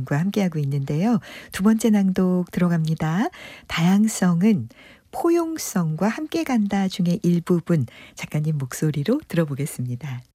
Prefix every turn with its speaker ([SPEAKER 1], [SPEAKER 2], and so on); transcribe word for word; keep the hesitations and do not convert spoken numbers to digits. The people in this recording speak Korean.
[SPEAKER 1] 작가님과 함께하고 있는데요. 두 번째 낭독 들어갑니다. 다양성은 포용성과 함께 간다 중에 일부분 작가님 목소리로 들어보겠습니다.